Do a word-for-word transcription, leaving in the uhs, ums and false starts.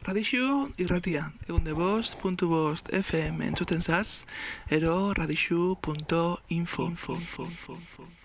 Radixu irratia, egunde bost, puntu bost F M entzuten zaz, ero radixu punto info.